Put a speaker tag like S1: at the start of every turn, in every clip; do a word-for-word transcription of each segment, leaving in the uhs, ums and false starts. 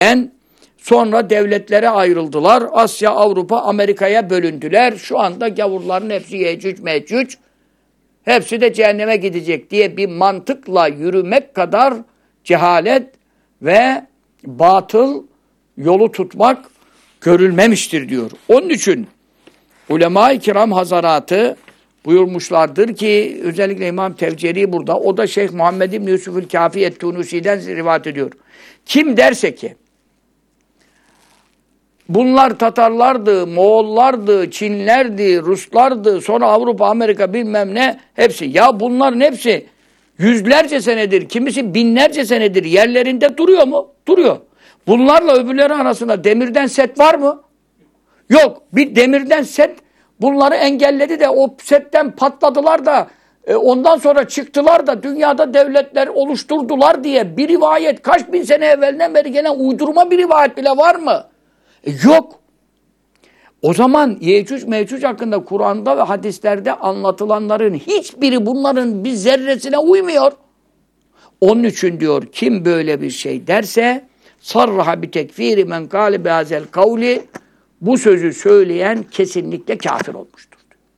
S1: En sonra devletlere ayrıldılar. Asya, Avrupa, Amerika'ya bölündüler. Şu anda gavurların hepsi Yecüc, Mecüc. Hepsi de cehenneme gidecek diye bir mantıkla yürümek kadar cehalet ve batıl yolu tutmak görülmemiştir diyor. Onun için ulema-i kiram hazaratı buyurmuşlardır ki özellikle İmam Tevceri burada, o da Şeyh Muhammed İbni Yusuf'ül Kâfi et-Tunusi'den rivayet ediyor. Kim derse ki bunlar Tatarlardı, Moğollardı, Çinlerdi, Ruslardı, sonra Avrupa, Amerika bilmem ne hepsi. Ya bunların hepsi yüzlerce senedir, kimisi binlerce senedir yerlerinde duruyor mu? Duruyor. Bunlarla öbürleri arasında demirden set var mı? Yok. Bir demirden set bunları engelledi de o setten patladılar da e, ondan sonra çıktılar da dünyada devletler oluşturdular diye bir rivayet kaç bin sene evvelden beri gelen uydurma bir rivayet bile var mı? E, yok. O zaman Yecüc Mecüc hakkında Kur'an'da ve hadislerde anlatılanların hiçbiri bunların bir zerresine uymuyor. Onun için diyor kim böyle bir şey derse sarraha bi tekfiri men kâle bihazel kavli, bu sözü söyleyen kesinlikle kafir olmuştur.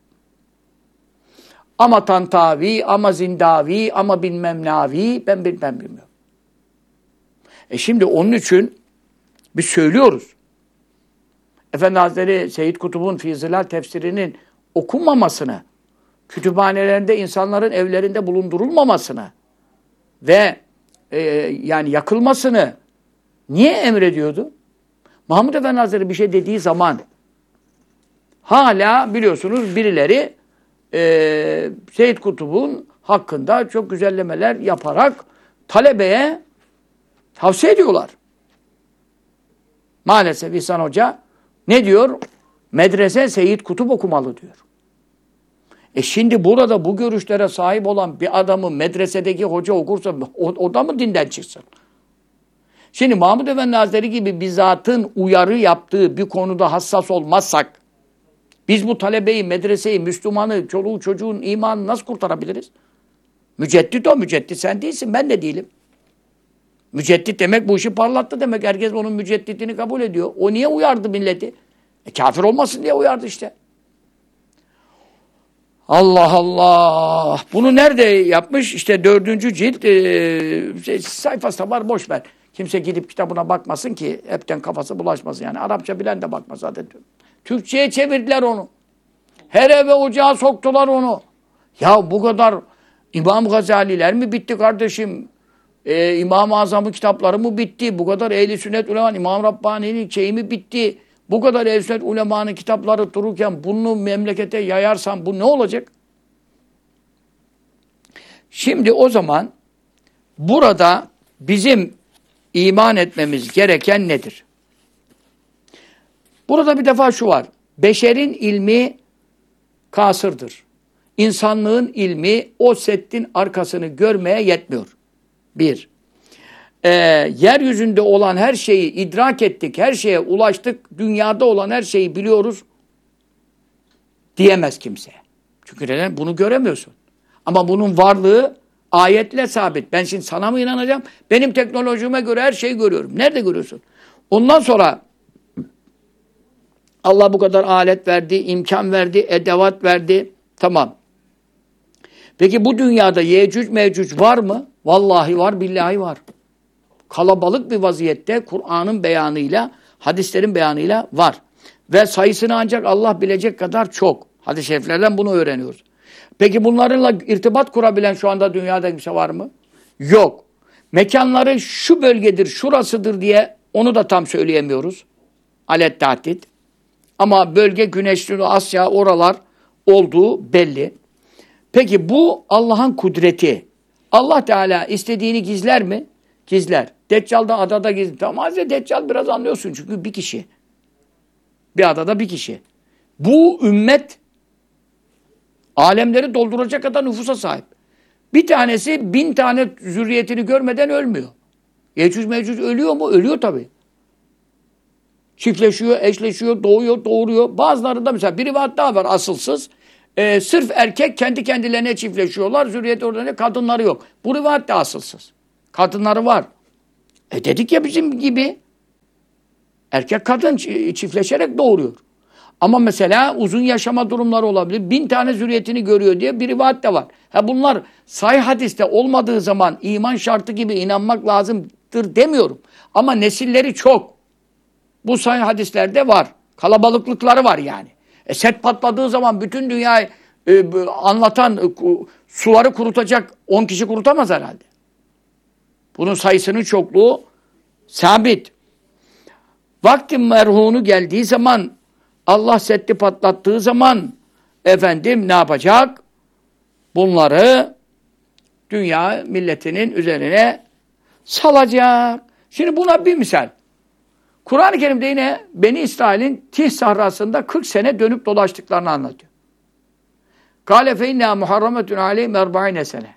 S1: Ama Tantavi, ama Zindavi, ama bilmem navi, ben bilmem bilmiyorum. E şimdi onun için biz söylüyoruz. Efendi Hazretleri Seyyid Kutub'un Fîzilal tefsirinin okunmamasını, kütüphanelerinde insanların evlerinde bulundurulmamasını ve e, yani yakılmasını niye emrediyordu? Mahmud Efendi Hazretleri bir şey dediği zaman hala biliyorsunuz birileri e, Seyyid Kutub'un hakkında çok güzellemeler yaparak talebeye tavsiye ediyorlar. Maalesef İhsan Hoca ne diyor? Medrese Seyyid Kutup okumalı diyor. E şimdi burada bu görüşlere sahip olan bir adamı medresedeki hoca okursa o, o da mı dinden çıksın? Şimdi Mahmud Efendi Hazretleri gibi bir zatın uyarı yaptığı bir konuda hassas olmazsak biz bu talebeyi, medreseyi, Müslümanı, çoluğu çocuğun imanını nasıl kurtarabiliriz? Müceddit o, müceddit sen değilsin, ben de değilim. Müceddit demek bu işi parlattı demek. Herkes onun mücedditini kabul ediyor. O niye uyardı milleti? E, kafir olmasın diye uyardı işte. Allah Allah! Bunu nerede yapmış? İşte dördüncü cilt e, sayfası var, boş ver. Kimse gidip kitabına bakmasın ki hepten kafası bulaşmasın. Yani Arapça bilen de bakmaz zaten. Türkçe'ye çevirdiler onu. Her eve ocağa soktular onu. Ya bu kadar İmam Gazaliler mi bitti kardeşim? Ee, İmam-ı Azam'ın kitapları mı bitti? Bu kadar Ehl-i Sünnet ulemanın, İmam Rabbani'nin şeyi mi bitti? Bu kadar Ehl-i Sünnet ulemanın kitapları dururken bunu memlekete yayarsan bu ne olacak? Şimdi o zaman burada bizim iman etmemiz gereken nedir? Burada bir defa şu var. Beşerin ilmi kasırdır. İnsanlığın ilmi o settin arkasını görmeye yetmiyor. Bir. Ee, yeryüzünde olan her şeyi idrak ettik, her şeye ulaştık, dünyada olan her şeyi biliyoruz diyemez kimse. Çünkü neden? Bunu göremiyorsun. Ama bunun varlığı ayetle sabit. Ben şimdi sana mı inanacağım? Benim teknolojime göre her şeyi görüyorum. Nerede görüyorsun? Ondan sonra Allah bu kadar alet verdi, imkan verdi, edevat verdi. Tamam. Peki bu dünyada Yecüc Mecüc var mı? Vallahi var, billahi var. Kalabalık bir vaziyette Kur'an'ın beyanıyla, hadislerin beyanıyla var. Ve sayısını ancak Allah bilecek kadar çok. Hadis-i şeriflerden bunu öğreniyoruz. Peki bunlarla irtibat kurabilen şu anda dünyada kimse var mı? Yok. Mekanları şu bölgedir, şurasıdır diye onu da tam söyleyemiyoruz. Alet tahdit. Ama bölge Güneşli Asya, oralar olduğu belli. Peki bu Allah'ın kudreti. Allah Teala istediğini gizler mi? Gizler. Deccal'da adada gizler. Tamam Hazreti Deccal biraz anlıyorsun çünkü bir kişi. Bir adada bir kişi. Bu ümmet alemleri dolduracak kadar nüfusa sahip. Bir tanesi bin tane zürriyetini görmeden ölmüyor. Yecüc Mecüc ölüyor mu? Ölüyor tabii. Çiftleşiyor, eşleşiyor, doğuyor, doğuruyor. Bazıları da mesela bir rivayet daha var asılsız. Ee, sırf erkek kendi kendilerine çiftleşiyorlar. Zürriyet orada ne? Kadınları yok. Bu rivayet de asılsız. Kadınları var. E dedik ya bizim gibi. Erkek kadın çiftleşerek doğuruyor. Ama mesela uzun yaşama durumları olabilir. Bin tane zürriyetini görüyor diye bir rivayet de var. Ha bunlar sahih hadiste olmadığı zaman iman şartı gibi inanmak lazımdır demiyorum. Ama nesilleri çok. Bu sahih hadislerde var. Kalabalıklıkları var yani. E set patladığı zaman bütün dünyayı e, anlatan e, suları kurutacak on kişi kurutamaz herhalde. Bunun sayısının çokluğu sabit. Vakti merhunu geldiği zaman, Allah seddi patlattığı zaman efendim ne yapacak? Bunları dünya milletinin üzerine salacak. Şimdi buna bir misal. Kur'an-ı Kerim'de yine Beni İsrail'in Tih sahrasında kırk sene dönüp dolaştıklarını anlatıyor. Kâle fe innâ muharrametun aleyhim erba'ine sene.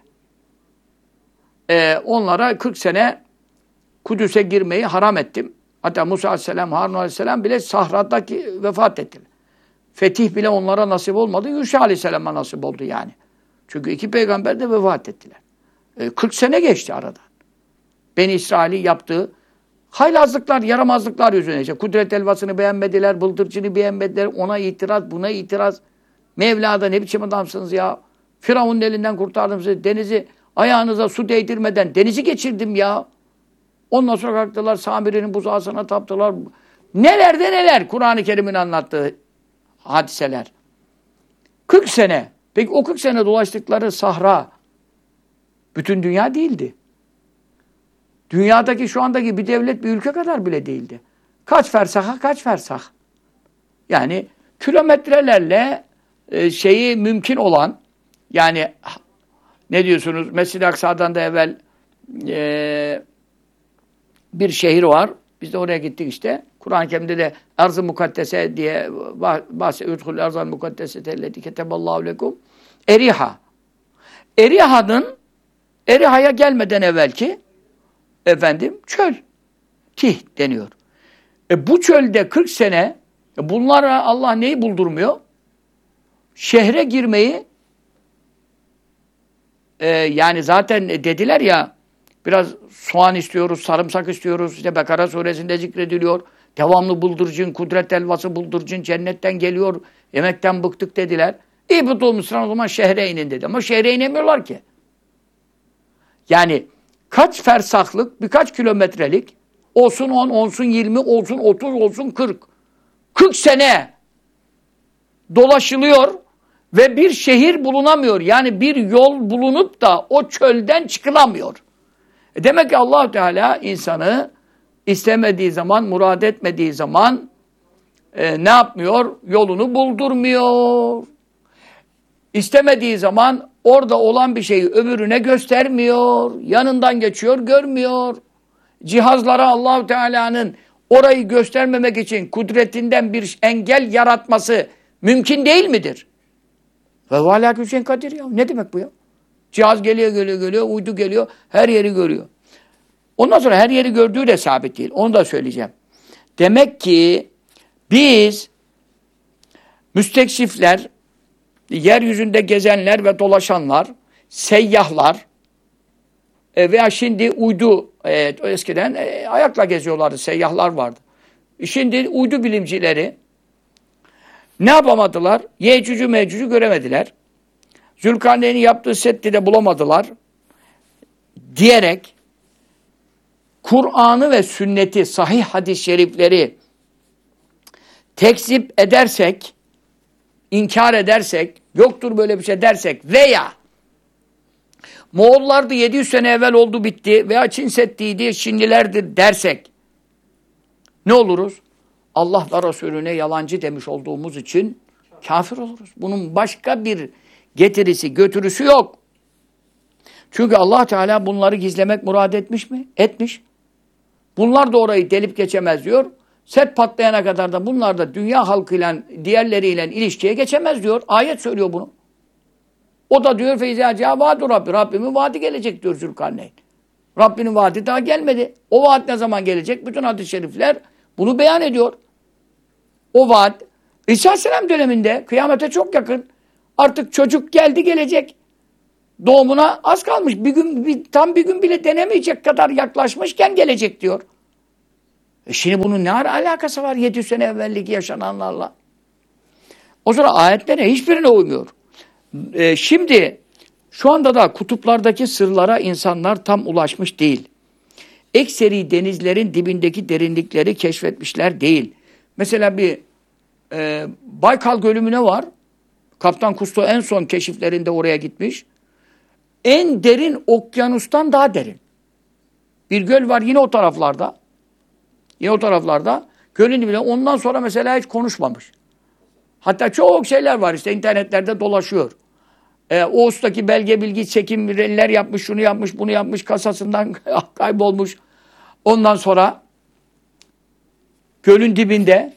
S1: Ee, onlara kırk sene Kudüs'e girmeyi haram ettim. Hatta Musa Aleyhisselam, Harun Aleyhisselam bile sahradaki vefat ettiler. Fetih bile onlara nasip olmadı. Yuşa Aleyhisselam'a nasip oldu yani. Çünkü iki peygamber de vefat ettiler. E, kırk sene geçti aradan. Beni İsrail'i yaptığı haylazlıklar, yaramazlıklar yüzünden. İşte kudret elvasını beğenmediler, bıldırcını beğenmediler, ona itiraz, buna itiraz. Mevla'da ne biçim adamsınız ya? Firavun'un elinden kurtardım sizi. Denizi ayağınıza su değdirmeden denizi geçirdim ya. Ondan sonra kalktılar, Samiri'nin buzağısına taptılar. Nelerde neler Kur'an-ı Kerim'in anlattığı hadiseler. kırk sene. Peki o kırk sene dolaştıkları sahra bütün dünya değildi. Dünyadaki şu andaki bir devlet, bir ülke kadar bile değildi. Kaç fersaha, kaç fersah. Yani kilometrelerle e, şeyi mümkün olan, yani ne diyorsunuz? Mescid-i Aksa'dan da evvel e, bir şehir var. Biz de oraya gittik işte. Kur'an-ı Kerim'de de Arz-ı Mukaddese diye bahsediyor. Üdhul Arz-ı Mukaddese telleti keteballahu lekum. Eriha. Eriha'nın Eriha'ya gelmeden evvelki efendim çöl. Tih deniyor. E bu çölde kırk sene e bunlara Allah neyi buldurmuyor? Şehre girmeyi e, yani zaten dediler ya biraz soğan istiyoruz, sarımsak istiyoruz. İşte Bekara suresinde zikrediliyor. Devamlı buldurcun, kudret elvası buldurcun, cennetten geliyor. Yemekten bıktık dediler. İyi bu doğmuşsan o zaman şehre inin dedi. Ama şehre inemiyorlar ki. Yani kaç fersahlık, birkaç kilometrelik, olsun on, olsun yirmi, olsun otuz, olsun kırk. kırk sene dolaşılıyor ve bir şehir bulunamıyor. Yani bir yol bulunup da o çölden çıkılamıyor. E demek ki Allah Teala insanı istemediği zaman, murad etmediği zaman e, ne yapmıyor? Yolunu buldurmuyor. İstemediği zaman orada olan bir şeyi öbürüne göstermiyor. Yanından geçiyor, görmüyor. Cihazlara Allah Teala'nın orayı göstermemek için kudretinden bir engel yaratması mümkün değil midir? Ve vâlâ külşen kadir ya. Ne demek bu ya? Cihaz geliyor, geliyor, geliyor, uydu geliyor, her yeri görüyor. Ondan sonra her yeri gördüğü de sabit değil. Onu da söyleyeceğim. Demek ki biz müstekşifler, yeryüzünde gezenler ve dolaşanlar, seyyahlar e, veya şimdi uydu, e, eskiden e, ayakla geziyorlardı, seyyahlar vardı. Şimdi uydu bilimcileri ne yapamadılar? Yecücü mecücü göremediler. Zülkarneyn'in yaptığı seddi de bulamadılar diyerek Kur'an'ı ve sünneti, sahih hadis-i şerifleri tekzip edersek, inkar edersek, yoktur böyle bir şey dersek veya Moğollardı yedi yüz sene evvel oldu bitti veya Çin Seddi'ydi Çinlilerdir dersek ne oluruz? Allah ve Resulüne yalancı demiş olduğumuz için kafir oluruz. Bunun başka bir getirisi, götürüsü yok. Çünkü Allah Teala bunları gizlemek murad etmiş mi? Etmiş. Bunlar da orayı delip geçemez diyor. Set patlayana kadar da bunlar da dünya halkıyla, diğerleriyle ilişkiye geçemez diyor. Ayet söylüyor bunu. O da diyor feyzâ cevâdu Rabbi. Rabbimin vaadi gelecek diyor Zülkarneyn. Rabbinin vaadi daha gelmedi. O vaat ne zaman gelecek? Bütün hadis-i şerifler bunu beyan ediyor. O vaat İsa Aleyhisselam döneminde kıyamete çok yakın. Artık çocuk geldi gelecek. Doğumuna az kalmış. Bir gün, bir, tam bir gün bile denemeyecek kadar yaklaşmışken gelecek diyor. E şimdi bunun ne ara alakası var yedi yüz sene evvelki yaşananlarla? O zaman ayetlere hiçbirine uymuyor. E, şimdi şu anda da kutuplardaki sırlara insanlar tam ulaşmış değil. Ekseri denizlerin dibindeki derinlikleri keşfetmişler değil. Mesela bir e, Baykal Gölü ne var? Kaptan Kusto en son keşiflerinde oraya gitmiş. En derin okyanustan daha derin. Bir göl var yine o taraflarda. Yine o taraflarda. Gölün dibinde ondan sonra mesela hiç konuşmamış. Hatta çok şeyler var işte internetlerde dolaşıyor. Ee, Oğuz'taki belge bilgi çekimler yapmış, şunu yapmış, bunu yapmış, kasasından kaybolmuş. Ondan sonra gölün dibinde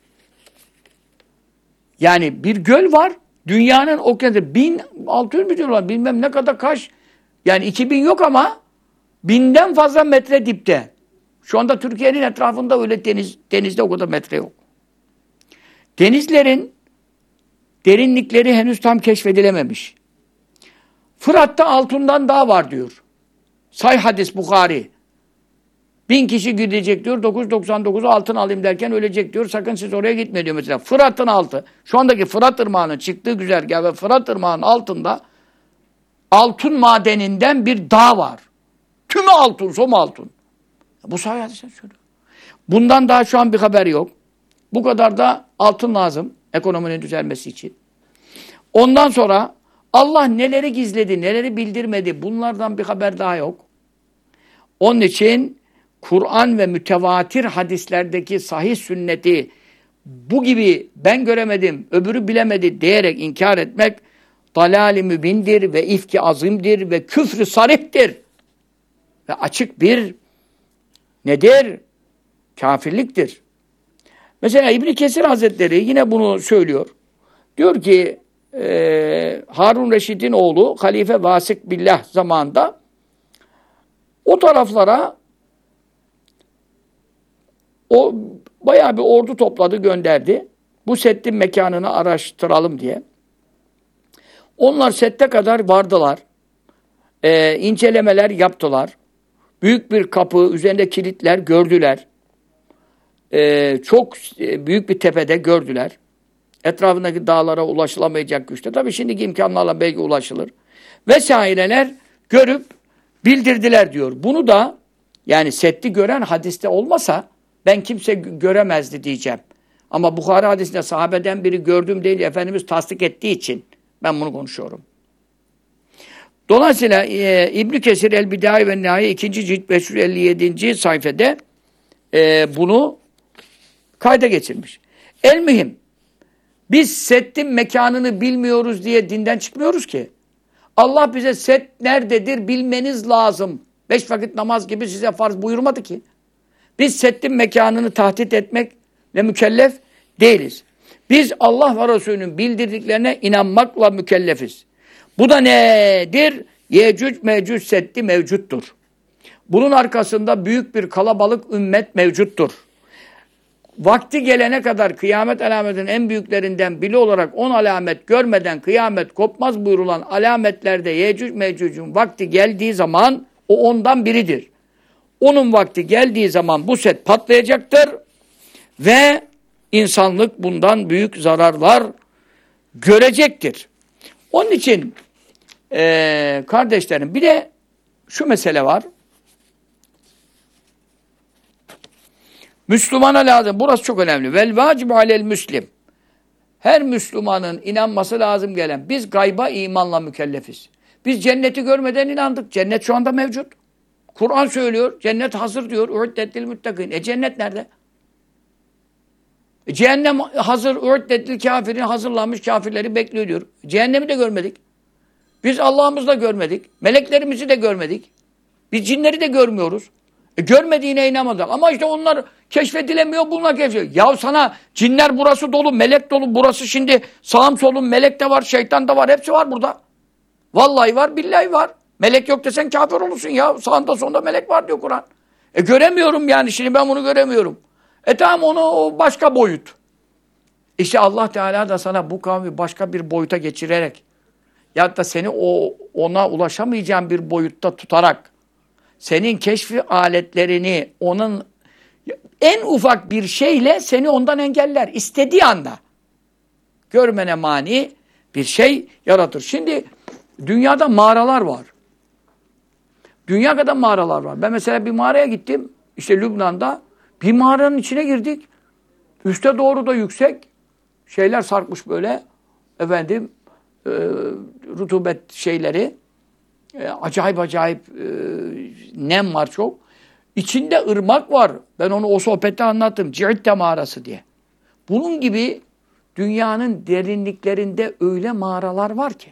S1: yani bir göl var. Dünyanın okyanusu bin altı yüz milyon var. Bilmem ne kadar kaç. Yani iki bin yok ama binden fazla metre dipte. Şu anda Türkiye'nin etrafında öyle deniz, denizde o kadar metre yok. Denizlerin derinlikleri henüz tam keşfedilememiş. Fırat'ta altından daha var diyor. Say hadis Bukhari. Bin kişi gidecek diyor. dokuz yüz doksan dokuzu altın alayım derken ölecek diyor. Sakın siz oraya gitme diyor mesela. Fırat'ın altı. Şu andaki Fırat Irmağı'nın çıktığı güzergah ve Fırat Irmağı'nın altında altın madeninden bir dağ var. Tümü altın, som altın. Bu say hadisler söylüyor. Bundan daha şu an bir haber yok. Bu kadar da altın lazım ekonominin düzelmesi için. Ondan sonra Allah neleri gizledi, neleri bildirmedi bunlardan bir haber daha yok. Onun için Kur'an ve mütevatir hadislerdeki sahih sünneti bu gibi ben göremedim, öbürü bilemedi diyerek inkar etmek dalal-i mübindir ve ifki azimdir ve küfrü sarihtir. Ve açık bir nedir? Kafirliktir. Mesela İbn Kesir Hazretleri yine bunu söylüyor. Diyor ki e, Harun Reşid'in oğlu Halife Vasık Billah zamanında o taraflara o bayağı bir ordu topladı, gönderdi. Bu settin mekanını araştıralım diye. Onlar sette kadar vardılar. E, incelemeler yaptılar. Büyük bir kapı, üzerinde kilitler gördüler. E, çok büyük bir tepede gördüler. Etrafındaki dağlara ulaşılamayacak güçte. Tabii şimdiki imkanlarla belki ulaşılır. Vesaireler görüp bildirdiler diyor. Bunu da yani setti gören hadiste olmasa ben kimse göremezdi diyeceğim. Ama Bukhari hadisinde sahabeden biri gördüm değil Efendimiz tasdik ettiği için ben bunu konuşuyorum. Dolayısıyla e, İbn Kesir El-Bidai ve Nihai ikinci cilt beş yüz elli yedinci sayfede e, bunu kayda geçirmiş. El mühim. Biz settin mekanını bilmiyoruz diye dinden çıkmıyoruz ki. Allah bize set nerededir bilmeniz lazım. Beş vakit namaz gibi size farz buyurmadı ki. Biz settin mekanını tahdit etmekle mükellef değiliz. Biz Allah ve Resulünün bildirdiklerine inanmakla mükellefiz. Bu da nedir? Yecüc mecüc setti mevcuttur. Bunun arkasında büyük bir kalabalık ümmet mevcuttur. Vakti gelene kadar kıyamet alametinin en büyüklerinden biri olarak on alamet görmeden kıyamet kopmaz buyurulan alametlerde Yecüc Mecüc'ün vakti geldiği zaman o ondan biridir. Onun vakti geldiği zaman bu set patlayacaktır ve insanlık bundan büyük zararlar görecektir. Onun için ee, kardeşlerim bir de şu mesele var. Müslümana lazım. Burası çok önemli. Vel vacibu alel müslim. Her Müslümanın inanması lazım gelen. Biz gayba imanla mükellefiz. Biz cenneti görmeden inandık. Cennet şu anda mevcut. Kur'an söylüyor. Cennet hazır diyor. U'ddettil müttakîn. E cennet nerede? E cehennem hazır. U'ddettil kafirin hazırlanmış kafirleri bekliyor diyor. Cehennemi de görmedik. Biz Allah'ımızı da görmedik. Meleklerimizi de görmedik. Biz cinleri de görmüyoruz. E görmediğine inanmadık. Ama işte onlar keşfedilemiyor, bunlar keşfediliyor. Ya sana cinler burası dolu, melek dolu. Burası şimdi sağım solum melek de var, şeytan da var. Hepsi var burada. Vallahi var, billahi var. Melek yok desen kafir olursun ya. Sağında sonunda melek var diyor Kur'an. E göremiyorum yani. Şimdi ben bunu göremiyorum. E tamam onu o başka boyut. İşte Allah Teala da sana bu kavmi başka bir boyuta geçirerek ya da seni o ona ulaşamayacağın bir boyutta tutarak senin keşfi aletlerini onun En ufak bir şeyle seni ondan engeller. İstediği anda. Görmene mani bir şey yaratır. Şimdi dünyada mağaralar var. Dünya kadar mağaralar var. Ben mesela bir mağaraya gittim. İşte Lübnan'da. Bir mağaranın içine girdik. Üste doğru da yüksek. Şeyler sarkmış böyle. Efendim e, rutubet şeyleri. E, acayip acayip e, nem var çok. İçinde ırmak var. Ben onu o sohbette anlattım. Ci'itte mağarası diye. Bunun gibi dünyanın derinliklerinde öyle mağaralar var ki.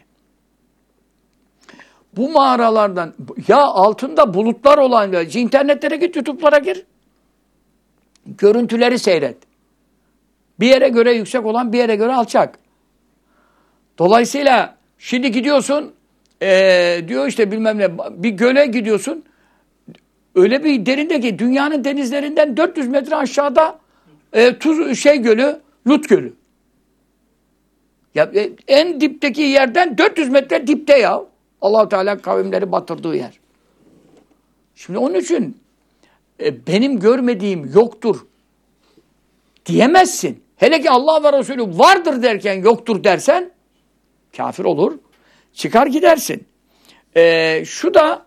S1: Bu mağaralardan ya altında bulutlar olan, internetlere git, YouTube'lara gir. Görüntüleri seyret. Bir yere göre yüksek olan, bir yere göre alçak. Dolayısıyla şimdi gidiyorsun ee, diyor işte bilmem ne, bir göle gidiyorsun. Öyle bir derinde ki dünyanın denizlerinden dört yüz metre aşağıda e, tuz şey gölü, Lut Gölü. Ya e, en dipteki yerden dört yüz metre dipte ya. Allah-u Teala kavimleri batırdığı yer. Şimdi onun için e, benim görmediğim yoktur diyemezsin. Hele ki Allah ve Resulü vardır derken yoktur dersen kafir olur. Çıkar gidersin. E, şu da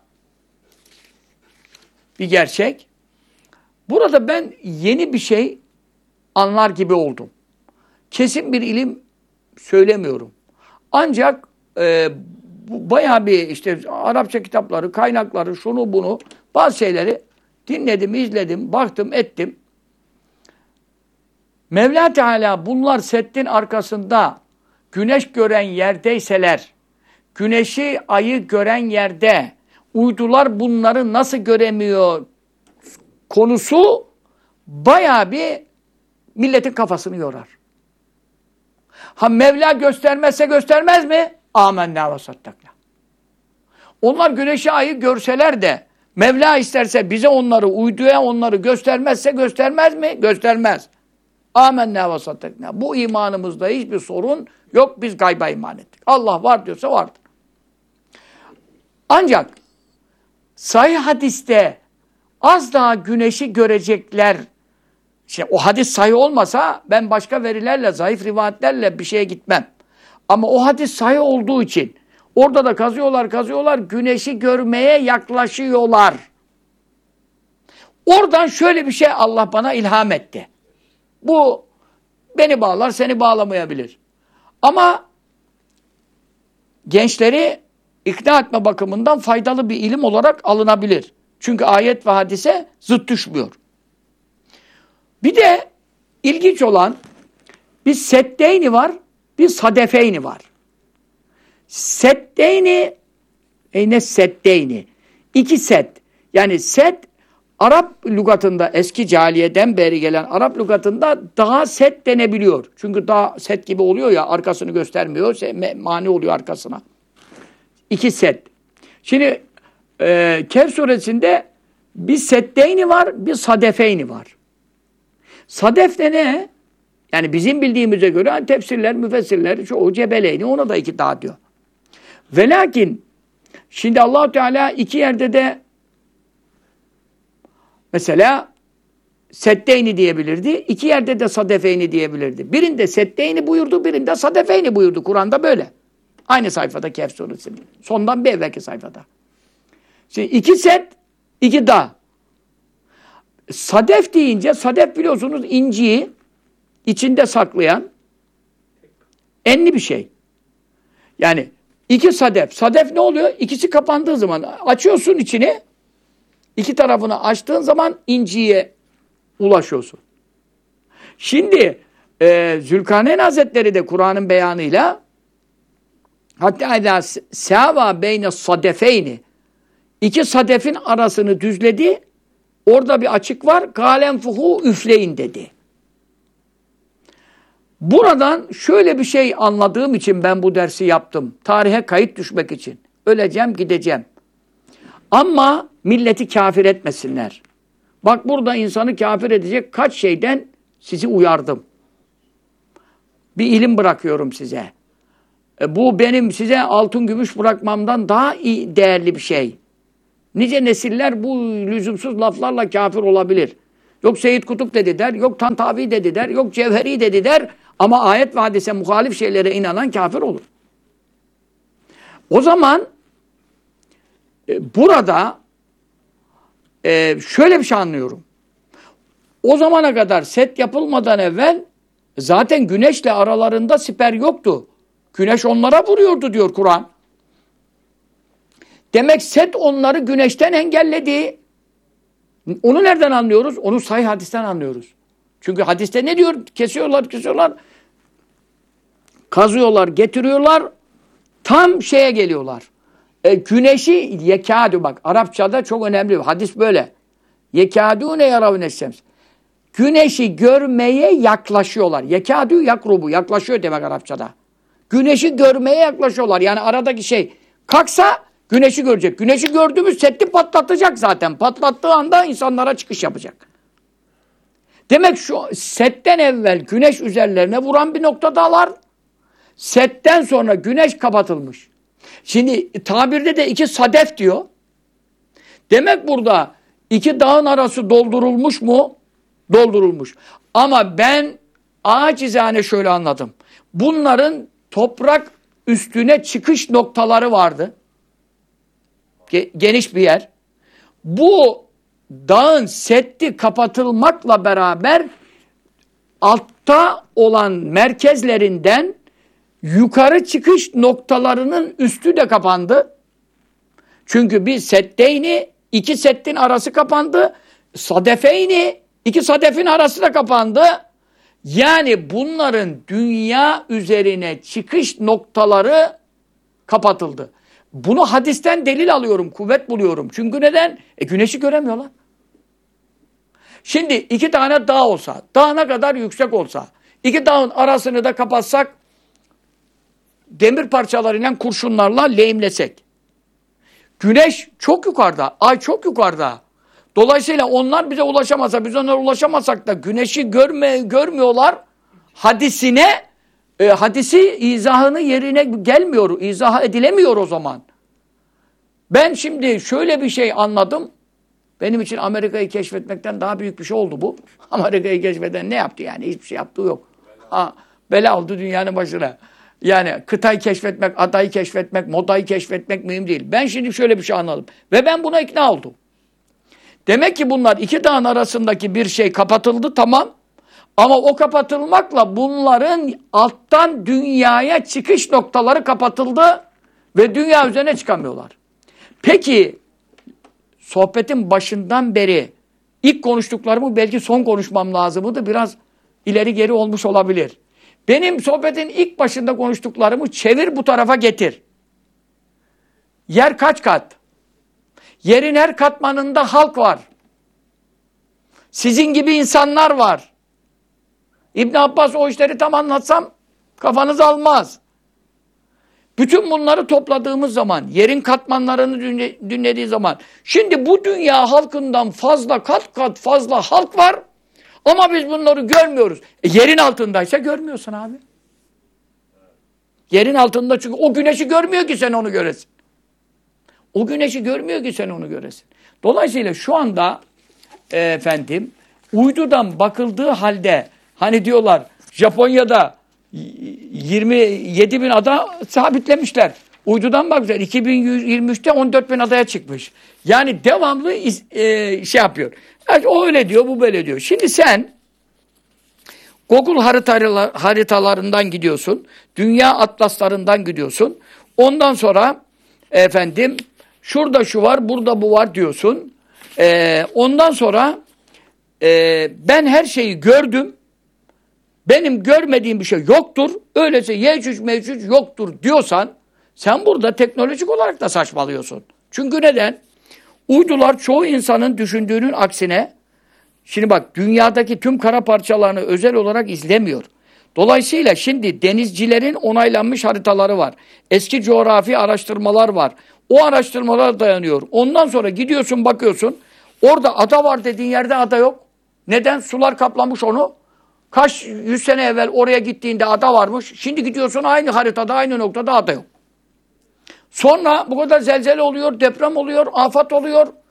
S1: bir gerçek. Burada ben yeni bir şey anlar gibi oldum. Kesin bir ilim söylemiyorum. Ancak e, bu bayağı bir işte Arapça kitapları, kaynakları, şunu bunu, bazı şeyleri dinledim, izledim, baktım, ettim. Mevla Teala bunlar seddin arkasında güneş gören yerdeyseler, güneşi, ayı gören yerde uydular bunları nasıl göremiyor konusu bayağı bir milletin kafasını yorar. Ha Mevla göstermezse göstermez mi? Âmennâ ve saddaknâ. Onlar güneşi, ayı görseler de Mevla isterse bize onları, uyduya onları göstermezse göstermez mi? Göstermez. Âmennâ ve saddaknâ. Bu imanımızda hiçbir sorun yok. Biz gayba iman ettik. Allah var diyorsa vardır. Ancak sahih hadiste az daha güneşi görecekler. İşte o hadis sahih olmasa ben başka verilerle, zayıf rivayetlerle bir şeye gitmem. Ama o hadis sahih olduğu için orada da kazıyorlar, kazıyorlar, güneşi görmeye yaklaşıyorlar. Oradan şöyle bir şey Allah bana ilham etti. Bu beni bağlar, seni bağlamayabilir. Ama gençleri ikna etme bakımından faydalı bir ilim olarak alınabilir. Çünkü ayet ve hadise zıt düşmüyor. Bir de ilginç olan bir seddeyni var, bir sadefeyni var. Seddeyni, e ne seddeyni? İki set. Yani set, Arap lügatında, eski cahiliyeden beri gelen Arap lügatında daha set denebiliyor. Çünkü daha set gibi oluyor ya, arkasını göstermiyor, mani oluyor arkasına. İki set. Şimdi e, Kehf suresinde bir seddeyni var, bir sadefeyni var. Sadef de ne? Yani bizim bildiğimize göre hani tefsirler, müfessirler, çoğu cebeleyni, ona da iki daha diyor. Ve lakin şimdi Allah-u Teala iki yerde de mesela seddeyni diyebilirdi, iki yerde de sadefeyni diyebilirdi. Birinde seddeyni buyurdu, birinde sadefeyni buyurdu. Kur'an'da böyle. Aynı sayfada Kehf suresinde. Sondan bir evvelki sayfada. Şimdi iki set, iki dağ. Sadef deyince, sadef biliyorsunuz inciyi içinde saklayan enli bir şey. Yani iki sadef. Sadef ne oluyor? İkisi kapandığı zaman açıyorsun içini, iki tarafını açtığın zaman inciye ulaşıyorsun. Şimdi e, Zülkarneyn Hazretleri de Kur'an'ın beyanıyla hatta idâ sâvâ beyne sadefeyni, İki sadefin arasını düzledi. Orada bir açık var. Kâlenfuhu üfleyin dedi. Buradan şöyle bir şey anladığım için ben bu dersi yaptım. Tarihe kayıt düşmek için. Öleceğim, gideceğim. Ama milleti kafir etmesinler. Bak burada insanı kafir edecek kaç şeyden sizi uyardım. Bir ilim bırakıyorum size. E, bu benim size altın gümüş bırakmamdan daha iyi, değerli bir şey. Nice nesiller bu lüzumsuz laflarla kafir olabilir. Yok Seyyid Kutup dedi der, yok Tantavi dedi der, yok Cevheri dedi der. Ama ayet ve hadise muhalif şeylere inanan kafir olur. O zaman e, burada e, şöyle bir şey anlıyorum. O zamana kadar set yapılmadan evvel zaten güneşle aralarında siper yoktu. Güneş onlara vuruyordu diyor Kur'an. Demek set onları güneşten engelledi. Onu nereden anlıyoruz? Onu sahih hadisten anlıyoruz. Çünkü hadiste ne diyor? Kesiyorlar, kesiyorlar. Kazıyorlar, getiriyorlar. Tam şeye geliyorlar. E, güneşi yekâdü bak. Arapçada çok önemli. Hadis böyle. Yekâdûne yaravneşşems. Güneşi görmeye yaklaşıyorlar. Yekâdû yakrubu. Yaklaşıyor demek Arapçada. Güneşi görmeye yaklaşıyorlar. Yani aradaki şey kalksa güneşi görecek. Güneşi gördüğümüz setti patlatacak zaten. Patlattığı anda insanlara çıkış yapacak. Demek şu setten evvel güneş üzerlerine vuran bir noktadalar. Setten sonra güneş kapatılmış. Şimdi tabirde de iki sadef diyor. Demek burada iki dağın arası doldurulmuş mu? Doldurulmuş. Ama ben acizane şöyle anladım. Bunların toprak üstüne çıkış noktaları vardı. Geniş bir yer. Bu dağın setti kapatılmakla beraber altta olan merkezlerinden yukarı çıkış noktalarının üstü de kapandı. Çünkü bir setteyni, iki settin arası kapandı. Sadefeyni, iki sadefin arası da kapandı. Yani bunların dünya üzerine çıkış noktaları kapatıldı. Bunu hadisten delil alıyorum, kuvvet buluyorum. Çünkü neden? E güneşi göremiyorlar. Şimdi iki tane dağ olsa, dağ ne kadar yüksek olsa, iki dağın arasını da kapatsak, demir parçalarıyla, kurşunlarla lehimlesek. Güneş çok yukarıda, ay çok yukarıda. Dolayısıyla onlar bize ulaşamasa, biz onlara ulaşamasak da güneşi görme, görmüyorlar. Hadisine, e, hadisi izahını yerine gelmiyor, izah edilemiyor o zaman. Ben şimdi şöyle bir şey anladım. Benim için Amerika'yı keşfetmekten daha büyük bir şey oldu bu. Amerika'yı keşfeden ne yaptı yani? Hiçbir şey yaptığı yok. Ha, bela oldu dünyanın başına. Yani kıtayı keşfetmek, adayı keşfetmek, modayı keşfetmek mühim değil. Ben şimdi şöyle bir şey anladım. Ve ben buna ikna oldum. Demek ki bunlar iki dağın arasındaki bir şey kapatıldı, tamam. Ama o kapatılmakla bunların alttan dünyaya çıkış noktaları kapatıldı ve dünya üzerine çıkamıyorlar. Peki sohbetin başından beri ilk konuştuklarımı belki son konuşmam lazımdı. Biraz ileri geri olmuş olabilir. Benim sohbetin ilk başında konuştuklarımı çevir bu tarafa getir. Yer kaç kat? Yerin her katmanında halk var. Sizin gibi insanlar var. İbn Abbas o işleri tam anlatsam kafanız almaz. Bütün bunları topladığımız zaman, yerin katmanlarını dinlediği zaman, şimdi bu dünya halkından fazla, kat kat fazla halk var ama biz bunları görmüyoruz. E, yerin altındaysa görmüyorsun abi. Yerin altında çünkü o güneşi görmüyor ki sen onu göresin. O güneşi görmüyor ki sen onu göresin. Dolayısıyla şu anda e, efendim uydudan bakıldığı halde hani diyorlar Japonya'da yirmi yedi bin ada sabitlemişler. Uydudan bakmışlar. iki bin yirmi üçte on dört bin adaya çıkmış. Yani devamlı e, şey yapıyor. Yani o öyle diyor, bu böyle diyor. Şimdi sen Google haritalarından gidiyorsun. Dünya atlaslarından gidiyorsun. Ondan sonra efendim şurada şu var, burada bu var diyorsun. Ee, ondan sonra e, ben her şeyi gördüm. Benim görmediğim bir şey yoktur. Öyleyse Yecüc Mecüc yoktur diyorsan sen burada teknolojik olarak da saçmalıyorsun. Çünkü neden? Uydular çoğu insanın düşündüğünün aksine şimdi bak dünyadaki tüm kara parçalarını özel olarak izlemiyor. Dolayısıyla şimdi denizcilerin onaylanmış haritaları var. Eski coğrafi araştırmalar var. O araştırmalar dayanıyor. Ondan sonra gidiyorsun bakıyorsun. Orada ada var dediğin yerde ada yok. Neden? Sular kaplamış onu. Kaç yüz sene evvel oraya gittiğinde ada varmış. Şimdi gidiyorsun aynı haritada aynı noktada ada yok. Sonra bu kadar zelzele oluyor, deprem oluyor, afat oluyor.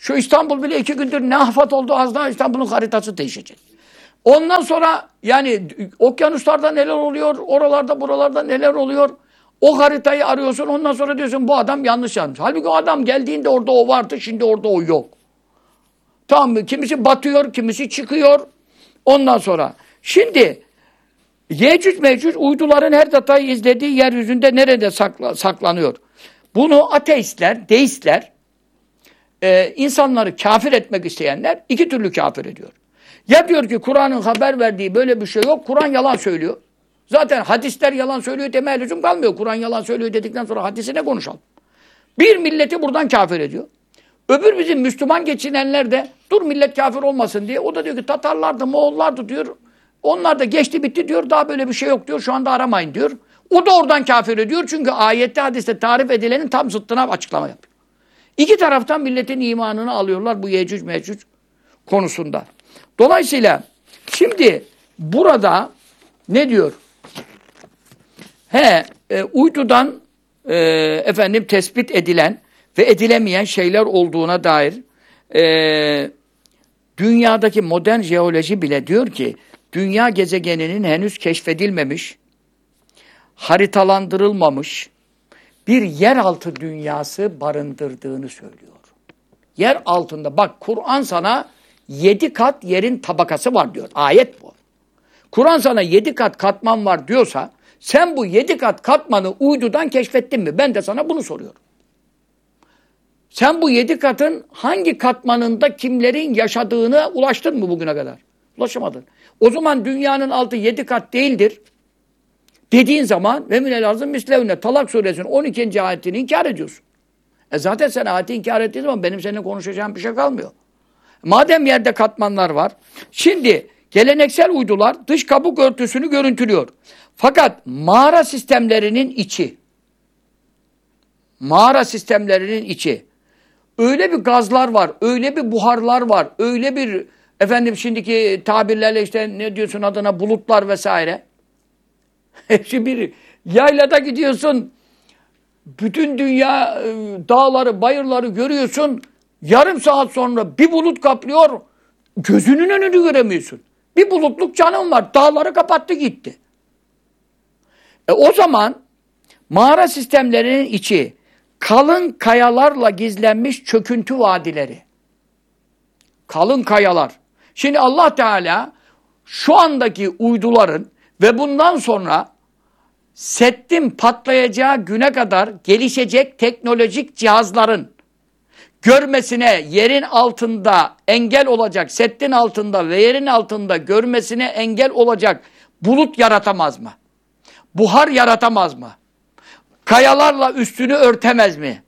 S1: Şu İstanbul bile iki gündür ne afet oldu, az daha İstanbul'un haritası değişecek. Ondan sonra yani okyanuslarda neler oluyor, oralarda buralarda neler oluyor. O haritayı arıyorsun, ondan sonra diyorsun bu adam yanlış yazmış. Halbuki o adam geldiğinde orada o vardı, şimdi orada o yok. Tamam mı? Kimisi batıyor, kimisi çıkıyor. Ondan sonra. Şimdi Yecüc Mecüc uyduların her detayı izlediği yeryüzünde nerede sakla, saklanıyor? Bunu ateistler, deistler, e, insanları kafir etmek isteyenler iki türlü kafir ediyor. Ya diyor ki Kur'an'ın haber verdiği böyle bir şey yok, Kur'an yalan söylüyor. Zaten hadisler yalan söylüyor demeye lüzum kalmıyor. Kur'an yalan söylüyor dedikten sonra hadisine konuşalım. Bir milleti buradan kafir ediyor. Öbür bizim Müslüman geçinenler de dur millet kafir olmasın diye. O da diyor ki Tatarlardı, Moğollardı diyor. Onlar da geçti bitti diyor. Daha böyle bir şey yok diyor. Şu anda aramayın diyor. O da oradan kafir ediyor. Çünkü ayette hadiste tarif edilenin tam zıttına açıklama yapıyor. İki taraftan milletin imanını alıyorlar bu Yecüc Mecüc konusunda. Dolayısıyla şimdi burada ne diyor? He, e, uydudan e, efendim tespit edilen ve edilemeyen şeyler olduğuna dair e, dünyadaki modern jeoloji bile diyor ki dünya gezegeninin henüz keşfedilmemiş, haritalandırılmamış bir yeraltı dünyası barındırdığını söylüyor. Yer altında bak Kur'an sana yedi kat yerin tabakası var diyor. Ayet bu. Kur'an sana yedi kat katman var diyorsa sen bu yedi kat katmanı uydudan keşfettin mi? Ben de sana bunu soruyorum. Sen bu yedi katın hangi katmanında kimlerin yaşadığına ulaştın mı bugüne kadar? Ulaşamadın. O zaman dünyanın altı yedi kat değildir. Dediğin zaman ve minel azım mislevne Talak suresinin on ikinci ayetini inkar ediyorsun. E zaten sen ayeti inkar ettiğin zaman benim seninle konuşacağım bir şey kalmıyor. Madem yerde katmanlar var. Şimdi geleneksel uydular dış kabuk örtüsünü görüntülüyor. Fakat mağara sistemlerinin içi mağara sistemlerinin içi öyle bir gazlar var, öyle bir buharlar var, öyle bir efendim şimdiki tabirlerle işte ne diyorsun adına bulutlar vesaire. Hepsi bir yaylada gidiyorsun. Bütün dünya dağları, bayırları görüyorsun. Yarım saat sonra bir bulut kaplıyor. Gözünün önünü göremiyorsun. Bir bulutluk canım var. Dağları kapattı gitti. E o zaman mağara sistemlerinin içi kalın kayalarla gizlenmiş çöküntü vadileri. Kalın kayalar. Şimdi Allah Teala şu andaki uyduların ve bundan sonra Seddin patlayacağı güne kadar gelişecek teknolojik cihazların görmesine yerin altında engel olacak, Seddin altında ve yerin altında görmesine engel olacak bulut yaratamaz mı? Buhar yaratamaz mı? Kayalarla üstünü örtemez mi?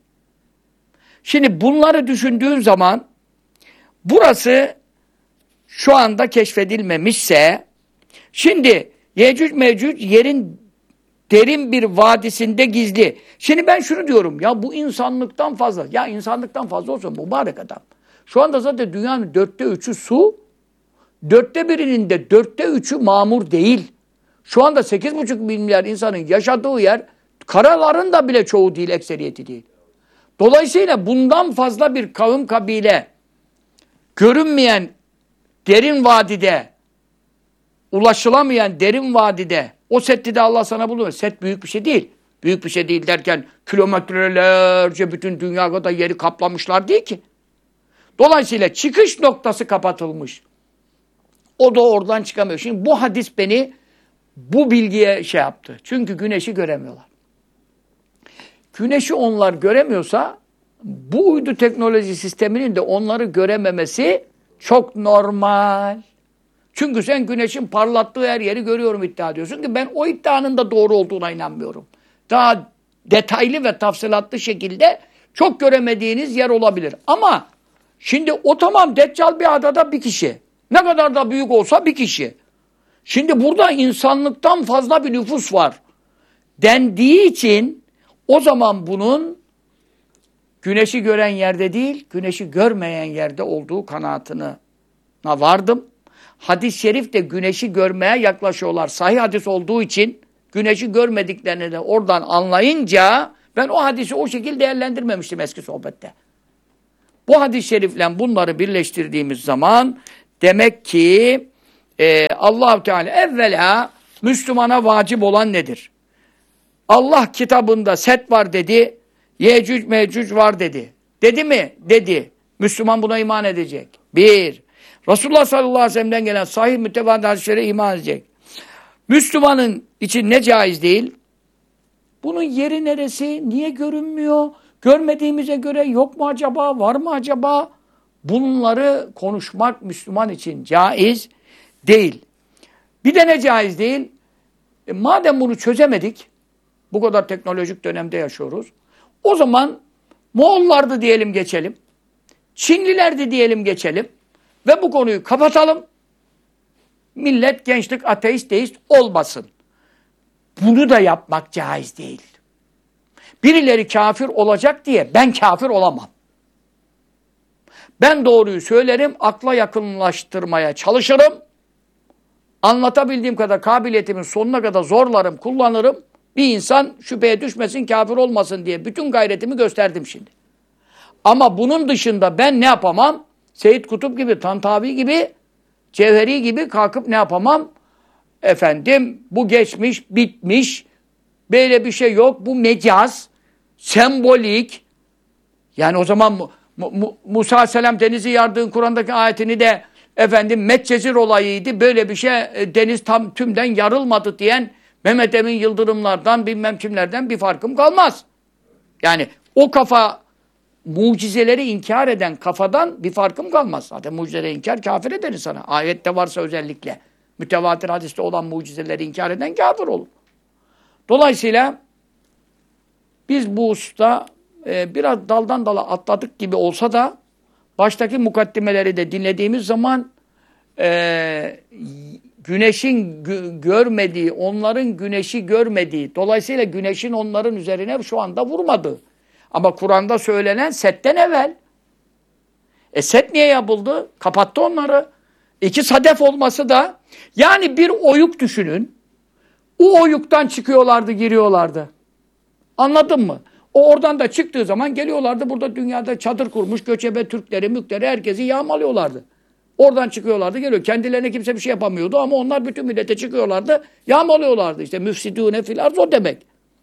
S1: Şimdi bunları düşündüğün zaman burası şu anda keşfedilmemişse şimdi Yecüc Mecüc yerin derin bir vadisinde gizli. Şimdi ben şunu diyorum ya bu insanlıktan fazla. Ya insanlıktan fazla olsa mübarek adam. Şu anda zaten dünyanın dörtte üçü su. Dörtte birinin de dörtte üçü mamur değil. Şu anda sekiz buçuk milyar insanın yaşadığı yer karaların da bile çoğu değil, ekseriyeti değil. Dolayısıyla bundan fazla bir kavim kabile görünmeyen derin vadide, ulaşılamayan derin vadide o setti de Allah sana buluyor. Set büyük bir şey değil. Büyük bir şey değil derken kilometrelerce bütün dünya kadar yeri kaplamışlar değil ki. Dolayısıyla çıkış noktası kapatılmış. O da oradan çıkamıyor. Şimdi bu hadis beni bu bilgiye şey yaptı. Çünkü güneşi göremiyorlar. Güneşi onlar göremiyorsa bu uydu teknoloji sisteminin de onları görememesi çok normal. Çünkü sen güneşin parlattığı her yeri görüyorum iddia ediyorsun ki ben o iddianın da doğru olduğuna inanmıyorum. Daha detaylı ve tafsilatlı şekilde çok göremediğiniz yer olabilir. Ama şimdi o tamam Deccal bir adada bir kişi. Ne kadar da büyük olsa bir kişi. Şimdi burada insanlıktan fazla bir nüfus var. Dendiği için o zaman bunun güneşi gören yerde değil, güneşi görmeyen yerde olduğu kanaatine vardım. Hadis-i şerif de güneşi görmeye yaklaşıyorlar. Sahih hadis olduğu için güneşi görmediklerini de oradan anlayınca ben o hadisi o şekilde değerlendirmemiştim eski sohbette. Bu hadis-i şerifle bunları birleştirdiğimiz zaman demek ki e, Allah-u Teala evvela Müslümana vacip olan nedir? Allah kitabında set var dedi, Yecüc Mecüc var dedi. Dedi mi? Dedi. Müslüman buna iman edecek. Bir. Resulullah sallallahu aleyhi ve sellem'den gelen sahih mütevatir hadislere iman edecek. Müslümanın için ne caiz değil? Bunun yeri neresi? Niye görünmüyor? Görmediğimize göre yok mu acaba? Var mı acaba? Bunları konuşmak Müslüman için caiz değil. Bir de ne caiz değil? E, madem bunu çözemedik, bu kadar teknolojik dönemde yaşıyoruz, o zaman Moğollardı diyelim geçelim, Çinlilerdi diyelim geçelim ve bu konuyu kapatalım. Millet, gençlik ateist, deist olmasın. Bunu da yapmak caiz değil. Birileri kafir olacak diye ben kafir olamam. Ben doğruyu söylerim, akla yakınlaştırmaya çalışırım. Anlatabildiğim kadar kabiliyetimin sonuna kadar zorlarım, kullanırım. Bir insan şüpheye düşmesin, kafir olmasın diye bütün gayretimi gösterdim şimdi. Ama bunun dışında ben ne yapamam? Seyyid Kutup gibi, Tantavi gibi, Cevheri gibi kalkıp ne yapamam? Efendim bu geçmiş, bitmiş, böyle bir şey yok, bu mecaz, sembolik. Yani o zaman Mu Mu Musa Aleyhisselam denizi yardığın Kur'an'daki ayetini de efendim Medcezir olayıydı, böyle bir şey deniz tam tümden yarılmadı diyen Mehmet Emin Yıldırımlardan bilmem kimlerden bir farkım kalmaz. Yani o kafa mucizeleri inkar eden kafadan bir farkım kalmaz. Zaten mucizeleri inkar kafir eder sana. Ayette varsa özellikle. Mütevatir hadiste olan mucizeleri inkar eden kafir olur. Dolayısıyla biz bu hususta e, biraz daldan dala atladık gibi olsa da baştaki mukaddimeleri de dinlediğimiz zaman e, güneşin gö görmediği, onların güneşi görmediği, dolayısıyla güneşin onların üzerine şu anda vurmadığı. Ama Kur'an'da söylenen setten evvel. E set niye yapıldı? Kapattı onları. İki sadef olması da, yani bir oyuk düşünün. O oyuktan çıkıyorlardı, giriyorlardı. Anladın mı? O oradan da çıktığı zaman geliyorlardı, burada dünyada çadır kurmuş göçebe Türkleri, mükleri, herkesi yağmalıyorlardı. Oradan çıkıyorlardı, geliyor. Kendilerine kimse bir şey yapamıyordu ama onlar bütün millete çıkıyorlardı, yağmalıyorlardı. İşte müfsidûne fil arz o demek.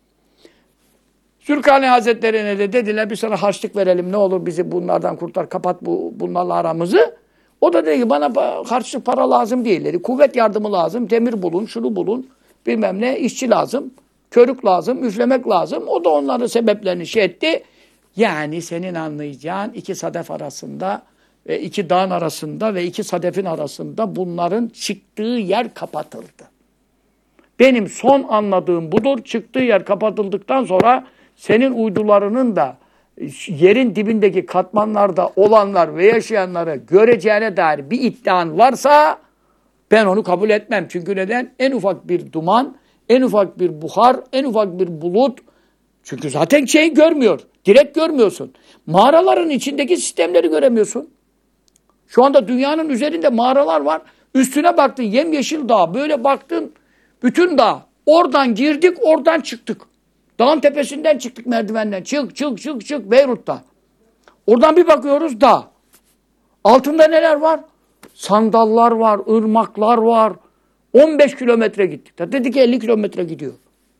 S1: Zülkarneyn Hazretleri'ne de dediler, bir sana harçlık verelim, ne olur bizi bunlardan kurtar, kapat bu bunlarla aramızı. O da dedi ki, bana harçlık para lazım değil dedi. Kuvvet yardımı lazım, demir bulun, şunu bulun, bilmem ne, işçi lazım, körük lazım, üflemek lazım. O da onların sebeplerini şey etti. Yani senin anlayacağın iki sadef arasında ve iki dağın arasında ve iki sadefin arasında bunların çıktığı yer kapatıldı. Benim son anladığım budur. Çıktığı yer kapatıldıktan sonra senin uydularının da yerin dibindeki katmanlarda olanlar ve yaşayanları göreceğine dair bir iddian varsa ben onu kabul etmem. Çünkü neden? En ufak bir duman, en ufak bir buhar, en ufak bir bulut. Çünkü zaten şeyi görmüyor. Direkt görmüyorsun. Mağaraların içindeki sistemleri göremiyorsun. Şu anda dünyanın üzerinde mağaralar var. Üstüne baktın yemyeşil dağ. Böyle baktın bütün dağ. Oradan girdik, oradan çıktık. Dağın tepesinden çıktık merdivenden. Çık, çık, çık, çık Beyrut'ta. Oradan bir bakıyoruz dağ. Altında neler var? Sandallar var, ırmaklar var. on beş kilometre gittik. Dedik ki elli kilometre gidiyor.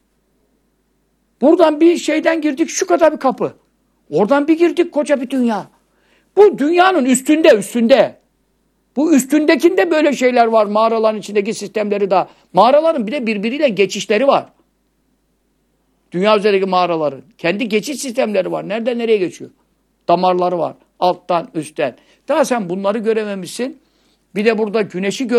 S1: Buradan bir şeyden girdik, şu kadar bir kapı. Oradan bir girdik, koca bir dünya. Bu dünyanın üstünde, üstünde. Bu üstündekinde böyle şeyler var. Mağaraların içindeki sistemleri de. Mağaraların bir de birbiriyle geçişleri var. Dünya üzerindeki mağaraların. Kendi geçiş sistemleri var. Nereden nereye geçiyor? Damarları var. Alttan, üstten. Daha sen bunları görememişsin. Bir de burada güneşi gör